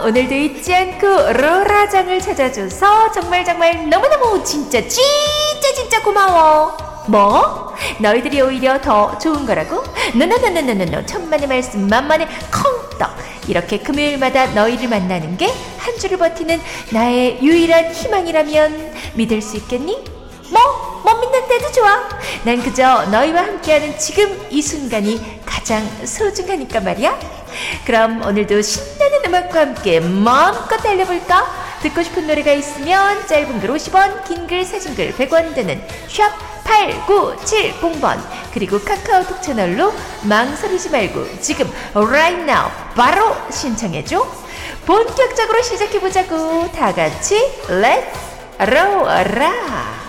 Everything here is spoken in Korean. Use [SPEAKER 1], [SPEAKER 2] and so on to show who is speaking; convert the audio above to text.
[SPEAKER 1] 오늘도 잊지 않고 로라장을 찾아줘서 정말 너무너무 진짜 고마워. 뭐? 너희들이 오히려 더 좋은 거라고? 노노노노노노, 천만의 말씀 만만의 콩떡. 이렇게 금요일마다 너희를 만나는 게 한 주를 버티는 나의 유일한 희망이라면 믿을 수 있겠니? 못 믿는데도 좋아. 난 그저 너희와 함께하는 지금 이 순간이 가장 소중하니까 말이야. 그럼 오늘도 신나는 음악과 함께 마음껏 달려볼까? 듣고 싶은 노래가 있으면 짧은 글 50원, 긴 글, 사진 글 100원 드는 샵 8970번, 그리고 카카오톡 채널로 망설이지 말고 지금 right now 바로 신청해줘. 본격적으로 시작해보자고. 다같이 Let's roll!